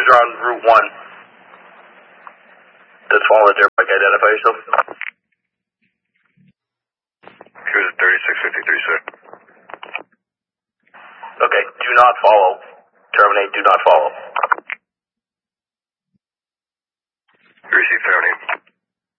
cruiser on Route 1 that's following the dirt bike. Identify yourself. Cruiser 3653, sir. Okay, do not follow. Terminate, do not follow. Receive, terminate.